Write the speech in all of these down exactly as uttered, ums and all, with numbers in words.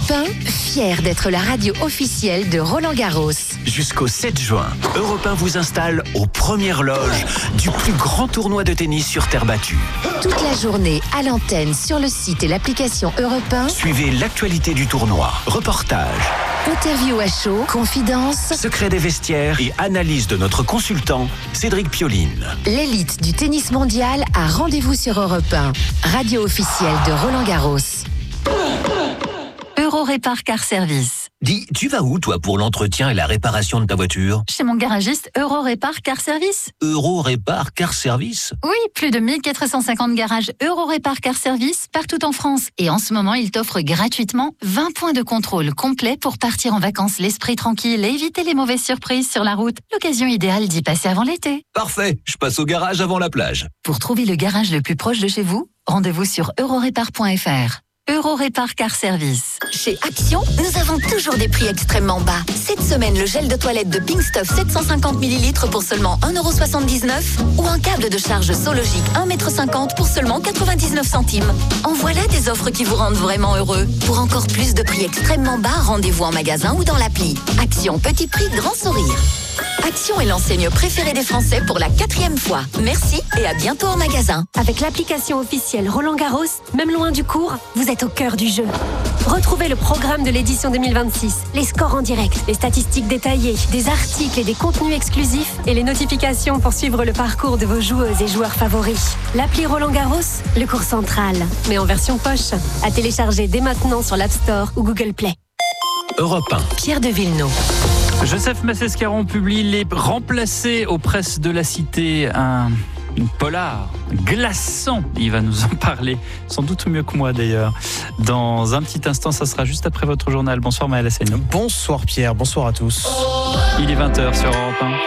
un, fier d'être la radio officielle de Roland-Garros. Jusqu'au sept juin, Europe un vous installe aux premières loges du plus grand tournoi de tennis sur terre battue. Toute la journée à l'antenne, sur le site et l'application Europe un. Suivez l'actualité du tournoi, reportages, interview à chaud, confidences, secrets des vestiaires et analyse de notre consultant Cédric Pioline. L'élite du tennis mondial a rendez-vous sur Europe un, radio officielle de Roland-Garros. Eurorépar Car Service. Dis, tu vas où, toi, pour l'entretien et la réparation de ta voiture? Chez mon garagiste Eurorépar Car Service. Eurorépar Car Service? Oui, plus de mille quatre cent cinquante garages Eurorépar Car Service partout en France. Et en ce moment, il t'offre gratuitement vingt points de contrôle complet pour partir en vacances l'esprit tranquille et éviter les mauvaises surprises sur la route. L'occasion idéale d'y passer avant l'été. Parfait, je passe au garage avant la plage. Pour trouver le garage le plus proche de chez vous, rendez-vous sur eurorépar point f r. Eurorépar Car Service. Chez Action, nous avons toujours des prix extrêmement bas. Cette semaine, le gel de toilette de Pink Stuff sept cent cinquante millilitres pour seulement un euro soixante-dix-neuf ou un câble de charge Sologic un mètre cinquante pour seulement quatre-vingt-dix-neuf centimes. En voilà des offres qui vous rendent vraiment heureux. Pour encore plus de prix extrêmement bas, rendez-vous en magasin ou dans l'appli. Action, petit prix, grand sourire. Action est l'enseigne préférée des Français pour la quatrième fois. Merci et à bientôt en magasin. Avec l'application officielle Roland-Garros, même loin du court, vous êtes au cœur du jeu. Retrouvez le programme de l'édition deux mille vingt-six, les scores en direct, les statistiques détaillées, des articles et des contenus exclusifs et les notifications pour suivre le parcours de vos joueuses et joueurs favoris. L'appli Roland-Garros, le court central, mais en version poche, à télécharger dès maintenant sur l'App Store ou Google Play. Europe un. Pierre de Villeneuve. Joseph Massescaron publie Les Remplacés aux presses de la Cité, un polar glaçant. Il va nous en parler, sans doute mieux que moi d'ailleurs. Dans un petit instant, ça sera juste après votre journal. Bonsoir Maël Hassani. Bonsoir Pierre, bonsoir à tous. Il est vingt heures sur Europe un.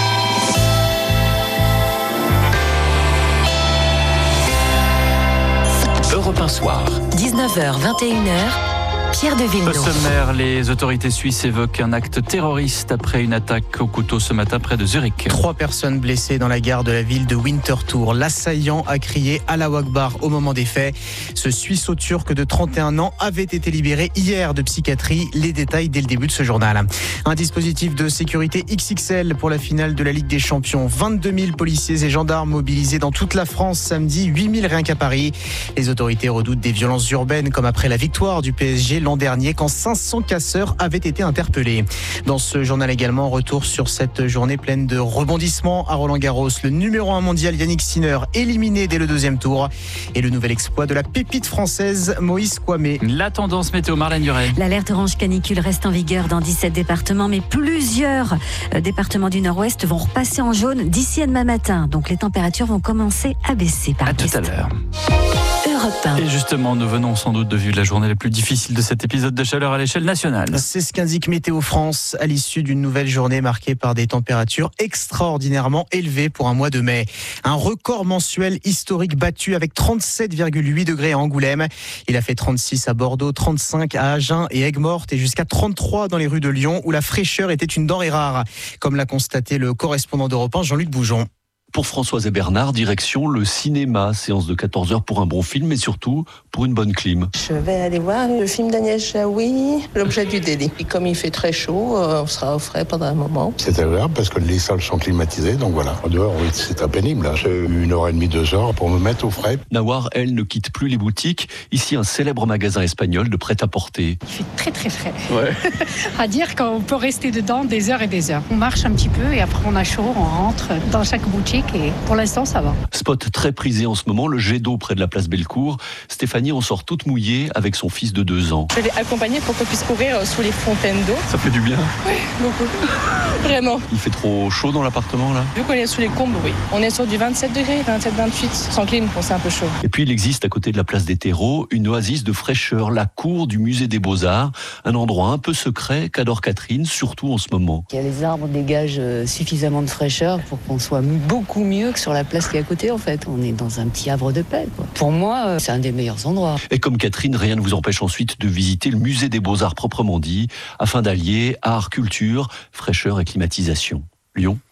Europe un soir. dix-neuf heures vingt et une heures. Pierre de Au Villeneuve. sommaire, les autorités suisses évoquent un acte terroriste après une attaque au couteau ce matin près de Zurich. Trois personnes blessées dans la gare de la ville de Winterthur. L'assaillant a crié Allahu Akbar au moment des faits. Ce Suisseau-Turc de trente et un ans avait été libéré hier de psychiatrie. Les détails dès le début de ce journal. Un dispositif de sécurité X X L pour la finale de la Ligue des Champions. vingt-deux mille policiers et gendarmes mobilisés dans toute la France samedi, huit mille rien qu'à Paris. Les autorités redoutent des violences urbaines comme après la victoire du P S G l'an dernier quand cinq cents casseurs avaient été interpellés. Dans ce journal également, retour sur cette journée pleine de rebondissements à Roland-Garros. Le numéro un mondial Yannick Sinner éliminé dès le deuxième tour et le nouvel exploit de la pépite française Moïse Kouamé. La tendance météo, Marlène Duret. L'alerte orange canicule reste en vigueur dans dix-sept départements, mais plusieurs départements du nord-ouest vont repasser en jaune d'ici à demain matin. Donc les températures vont commencer à baisser par À tout à l'heure. Europe un. Et justement, nous venons sans doute de vivre la journée la plus difficile de cet épisode de chaleur à l'échelle nationale. C'est ce qu'indique Météo France à l'issue d'une nouvelle journée marquée par des températures extraordinairement élevées pour un mois de mai. Un record mensuel historique battu avec trente-sept virgule huit degrés à Angoulême. Il a fait trente-six à Bordeaux, trente-cinq à Agen et Aigues-Mortes et jusqu'à trente-trois dans les rues de Lyon où la fraîcheur était une denrée rare, comme l'a constaté le correspondant d'Europe un Jean-Luc Boujon. Pour Françoise et Bernard, direction le cinéma, séance de quatorze heures pour un bon film et surtout pour une bonne clim. Je vais aller voir le film d'Agnès Jaoui, L'objet du délit. Et comme il fait très chaud, on sera au frais pendant un moment. C'est agréable parce que les salles sont climatisées, donc voilà. En dehors, oui, c'est très pénible. J'ai une heure et demie, deux heures pour me mettre au frais. Nawar, elle, ne quitte plus les boutiques. Ici, un célèbre magasin espagnol de prêt-à-porter. Il fait très très frais. Ouais. À dire qu'on peut rester dedans des heures et des heures. On marche un petit peu et après on a chaud, on rentre dans chaque boutique. Et pour l'instant, ça va. Spot très prisé en ce moment, le jet d'eau près de la place Bellecour. Stéphanie en sort toute mouillée avec son fils de deux ans. Je l'ai accompagné pour qu'on puisse courir sous les fontaines d'eau. Ça fait du bien. Oui, beaucoup. Vraiment. Il fait trop chaud dans l'appartement là? Vu qu'on est sous les combes, oui. On est sur du vingt-sept degrés, vingt-sept vingt-huit. Sans clim, bon, c'est un peu chaud. Et puis il existe à côté de la place des terreaux une oasis de fraîcheur, la cour du musée des Beaux-Arts. Un endroit un peu secret qu'adore Catherine, surtout en ce moment. Les arbres dégagent suffisamment de fraîcheur pour qu'on soit beaucoup mieux que sur la place qui est à côté en fait. On est dans un petit havre de paix, quoi. Pour moi, c'est un des meilleurs endroits. Et comme Catherine, rien ne vous empêche ensuite de visiter le musée des Beaux-Arts proprement dit, afin d'allier art, culture, fraîcheur et climatisation. Lyon,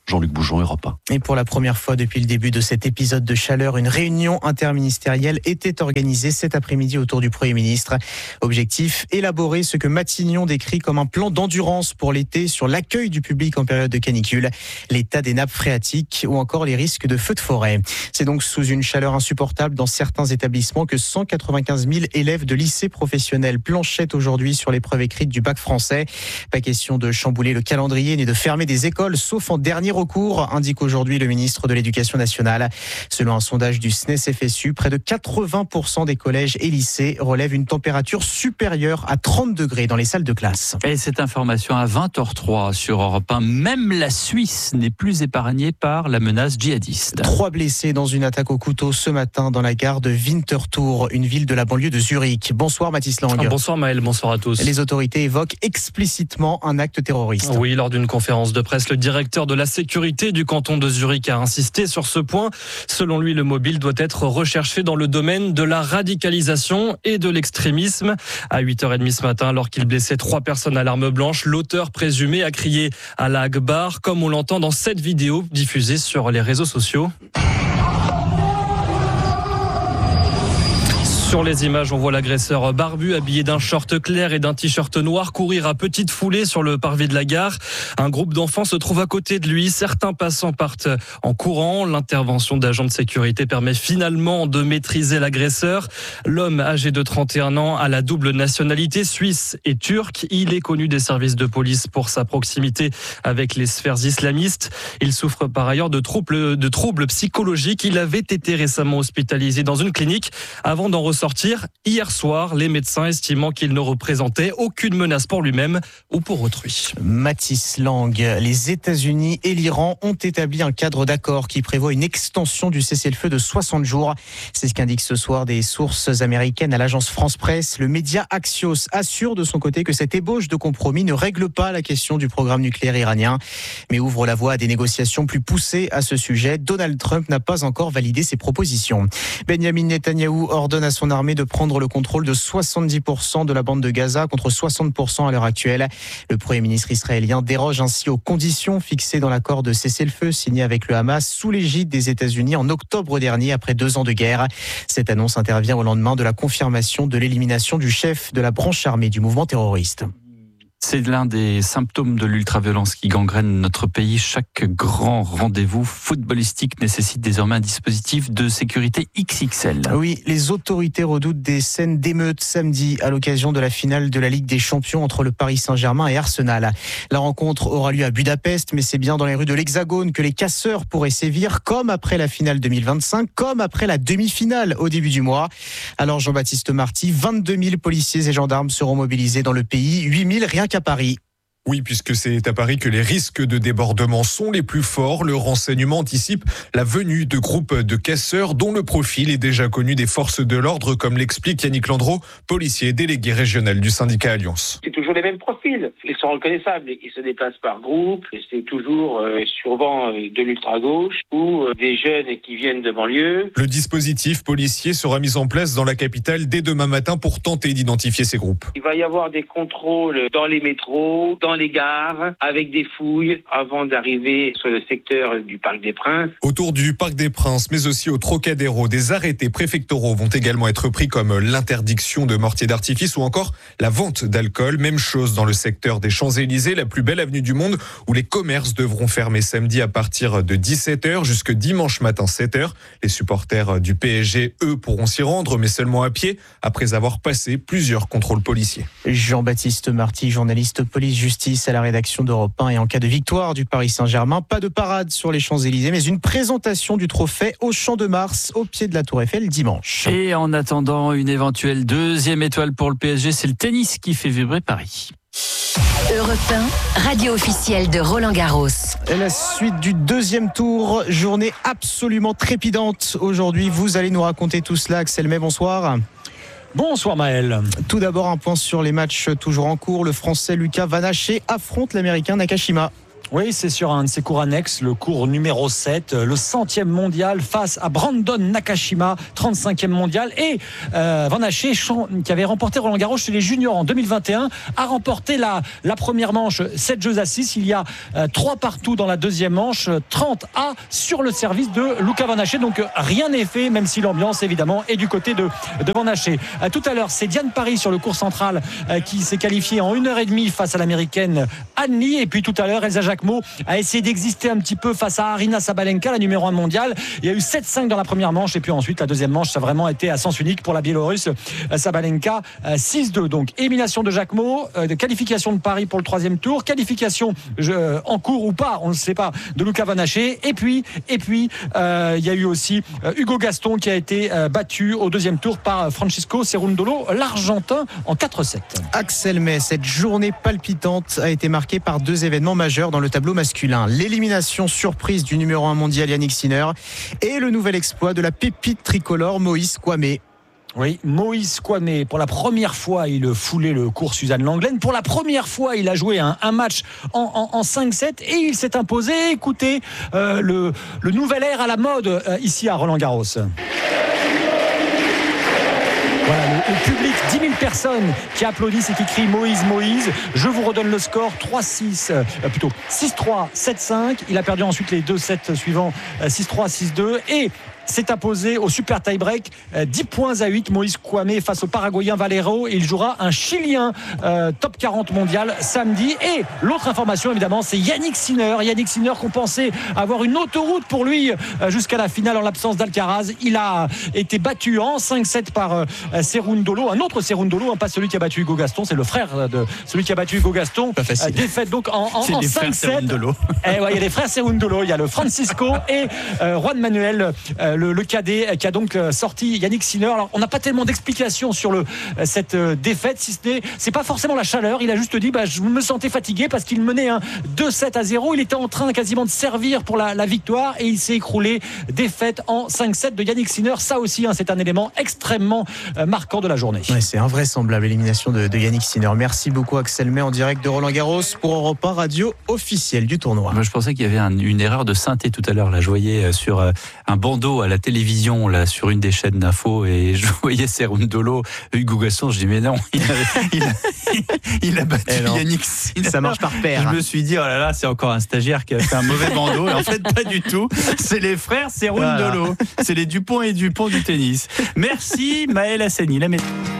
Jean-Luc Bougeon, Europe un. Et pour la première fois depuis le début de cet épisode de chaleur, une réunion interministérielle était organisée cet après-midi autour du Premier ministre. Objectif, élaborer ce que Matignon décrit comme un plan d'endurance pour l'été sur l'accueil du public en période de canicule, l'état des nappes phréatiques ou encore les risques de feux de forêt. C'est donc sous une chaleur insupportable dans certains établissements que cent quatre-vingt-quinze mille élèves de lycées professionnels planchent aujourd'hui sur l'épreuve écrite du bac français. Pas question de chambouler le calendrier ni de fermer des écoles, sauf en dernier recours, indique aujourd'hui le ministre de l'Éducation nationale. Selon un sondage du S N E S F S U, près de quatre-vingts pour cent des collèges et lycées relèvent une température supérieure à trente degrés dans les salles de classe. Et cette information à vingt heures trois sur Europe un, même la Suisse n'est plus épargnée par la menace djihadiste. Trois blessés dans une attaque au couteau ce matin dans la gare de Winterthur, une ville de la banlieue de Zurich. Bonsoir Mathis Lang. Ah, bonsoir Maël, bonsoir à tous. Les autorités évoquent explicitement un acte terroriste. Oui, lors d'une conférence de presse, le directeur de la sécurité du canton de Zurich a insisté sur ce point. Selon lui, le mobile doit être recherché dans le domaine de la radicalisation et de l'extrémisme. À huit heures trente ce matin, alors qu'il blessait trois personnes à l'arme blanche, l'auteur présumé a crié « Allah Akbar », comme on l'entend dans cette vidéo diffusée sur les réseaux sociaux. Sur les images, on voit l'agresseur barbu habillé d'un short clair et d'un t-shirt noir courir à petite foulée sur le parvis de la gare. Un groupe d'enfants se trouve à côté de lui. Certains passants partent en courant. L'intervention d'agents de sécurité permet finalement de maîtriser l'agresseur. L'homme âgé de trente et un ans a la double nationalité suisse et turque. Il est connu des services de police pour sa proximité avec les sphères islamistes. Il souffre par ailleurs de troubles, de troubles psychologiques. Il avait été récemment hospitalisé dans une clinique avant d'en ressortir hier soir, les médecins estimant qu'il ne représentait aucune menace pour lui-même ou pour autrui. Mathis Lang, les États-Unis et l'Iran ont établi un cadre d'accord qui prévoit une extension du cessez-le-feu de soixante jours. C'est ce qu'indiquent ce soir des sources américaines à l'agence France Presse. Le média Axios assure de son côté que cette ébauche de compromis ne règle pas la question du programme nucléaire iranien, mais ouvre la voie à des négociations plus poussées à ce sujet. Donald Trump n'a pas encore validé ses propositions. Benjamin Netanyahou ordonne à son armée de prendre le contrôle de soixante-dix pour cent de la bande de Gaza contre soixante pour cent à l'heure actuelle. Le Premier ministre israélien déroge ainsi aux conditions fixées dans l'accord de cessez-le-feu signé avec le Hamas sous l'égide des États-Unis en octobre dernier après deux ans de guerre. Cette annonce intervient au lendemain de la confirmation de l'élimination du chef de la branche armée du mouvement terroriste. C'est l'un des symptômes de l'ultraviolence qui gangrène notre pays. Chaque grand rendez-vous footballistique nécessite désormais un dispositif de sécurité X X L. Oui, les autorités redoutent des scènes d'émeutes samedi à l'occasion de la finale de la Ligue des Champions entre le Paris Saint-Germain et Arsenal. La rencontre aura lieu à Budapest, mais c'est bien dans les rues de l'Hexagone que les casseurs pourraient sévir, comme après la finale deux mille vingt-cinq, comme après la demi-finale au début du mois. Alors Jean-Baptiste Marty, vingt-deux mille policiers et gendarmes seront mobilisés dans le pays, huit mille rien qu'à Paris. Oui, puisque c'est à Paris que les risques de débordement sont les plus forts. Le renseignement anticipe la venue de groupes de casseurs dont le profil est déjà connu des forces de l'ordre, comme l'explique Yannick Landreau, policier délégué régional du syndicat Alliance. C'est toujours les mêmes profils. Ils sont reconnaissables. Ils se déplacent par groupe. C'est toujours euh, souvent de l'ultra-gauche ou euh, des jeunes qui viennent de banlieue. Le dispositif policier sera mis en place dans la capitale dès demain matin pour tenter d'identifier ces groupes. Il va y avoir des contrôles dans les métros, dans les gares, avec des fouilles avant d'arriver sur le secteur du Parc des Princes. Autour du Parc des Princes, mais aussi au Trocadéro, des arrêtés préfectoraux vont également être pris, comme l'interdiction de mortiers d'artifice ou encore la vente d'alcool. Même chose dans le secteur des Champs-Élysées, la plus belle avenue du monde, où les commerces devront fermer samedi à partir de dix-sept heures jusque dimanche matin sept heures. Les supporters du P S G, eux, pourront s'y rendre, mais seulement à pied, après avoir passé plusieurs contrôles policiers. Jean-Baptiste Marty, journaliste police-justice à la rédaction d'Europe un. Et en cas de victoire du Paris Saint-Germain, pas de parade sur les Champs-Élysées, mais une présentation du trophée au Champ de Mars, au pied de la Tour Eiffel, dimanche. Et en attendant une éventuelle deuxième étoile pour le P S G, c'est le tennis qui fait vibrer Paris. Europe un, radio officielle de Roland Garros. Et la suite du deuxième tour, journée absolument trépidante. Aujourd'hui, vous allez nous raconter tout cela. Axel May, bonsoir. Bonsoir Maël. Tout d'abord, un point sur les matchs toujours en cours. Le Français Lucas Van Haché affronte l'Américain Nakashima. Oui, c'est sur un de ses cours annexes, le cours numéro sept, le centième mondial face à Brandon Nakashima, trente-cinquième mondial. Et euh, Van Haché, qui avait remporté Roland Garros chez les juniors en deux mille vingt et un, a remporté la, la première manche, sept jeux à six. Il y a euh, trois partout dans la deuxième manche, trente à sur le service de Luca Van Haché. Donc rien n'est fait, même si l'ambiance évidemment est du côté de, de Van Haché. Euh, tout à l'heure, c'est Diane Paris sur le cours central euh, qui s'est qualifiée en une heure et demie face à l'américaine Anne Lee. Et puis tout à l'heure, Elsa Jacquemot a essayé d'exister un petit peu face à Aryna Sabalenka, la numéro un mondiale. Il y a eu sept cinq dans la première manche et puis ensuite la deuxième manche, ça a vraiment été à sens unique pour la Biélorusse Sabalenka, six deux. Donc élimination de Jacquemot, de qualification de Paris pour le troisième tour, qualification je, en cours ou pas, on ne sait pas, de Luca Van Haché. Et puis, et puis euh, il y a eu aussi euh, Hugo Gaston qui a été euh, battu au deuxième tour par Francisco Cerundolo, l'Argentin, en quatre sept. Axel May, cette journée palpitante a été marquée par deux événements majeurs dans le tableau masculin. L'élimination surprise du numéro un mondial Yannick Sinner et le nouvel exploit de la pépite tricolore Moïse Kouamé. Oui, Moïse Kouamé, pour la première fois, il foulait le cours Suzanne Lenglen. Pour la première fois, il a joué un, un match en, en, en cinq sept et il s'est imposé. Écoutez, euh, le, le nouvel air à la mode euh, ici à Roland-Garros. Voilà, le, le public, dix mille personnes qui applaudissent et qui crient Moïse, Moïse. Je vous redonne le score, trois six, euh, plutôt six trois, sept cinq. Il a perdu ensuite les deux sets suivants, euh, six trois, six deux. Et s'est imposé au super tie-break, euh, dix points à huit, Moïse Kouamé face au Paraguayen Valero. Et il jouera un Chilien euh, top quarante mondial samedi. Et l'autre information, évidemment, c'est Yannick Sinner. Yannick Sinner qu'on pensait avoir une autoroute pour lui euh, jusqu'à la finale en l'absence d'Alcaraz. Il a été battu en cinq sept par euh, Cerundolo, un autre Cerundolo, hein, pas celui qui a battu Hugo Gaston, c'est le frère de celui qui a battu Hugo Gaston. Pas facile. Euh, défaite donc en, en, en cinq sept. Eh ouais, il y a les frères Cerundolo, il y a le Francisco et euh, Juan Manuel, euh, le, le cadet, qui a donc euh, sorti Yannick Sinner. Alors on n'a pas tellement d'explications sur le, euh, cette euh, défaite, si ce n'est, c'est pas forcément la chaleur. Il a juste dit, bah, je me sentais fatigué parce qu'il menait un deux sept à zéro. Il était en train quasiment de servir pour la, la victoire et il s'est écroulé. Défaite en cinq sept de Yannick Sinner. Ça aussi, hein, c'est un élément extrêmement euh, marquant de la journée. Ouais, c'est invraisemblable, l'élimination de, de Yannick Sinner. Merci beaucoup Axel May en direct de Roland-Garros pour Europe un, radio officielle du tournoi. Moi, je pensais qu'il y avait un, une erreur de synthé tout à l'heure. Là, je voyais sur euh, un bandeau à la télévision, là, sur une des chaînes d'infos, et je voyais Cerundolo, Hugo Gaston. Je dis mais non, il a, il a, il a battu Yannick Sinner. Ça marche par paire. Je me suis dit oh là là, c'est encore un stagiaire qui a fait un mauvais bandeau. Et en fait, pas du tout. C'est les frères Cerundolo. Voilà. C'est les Dupont et Dupont du tennis. Merci Maël Hassani. La météo.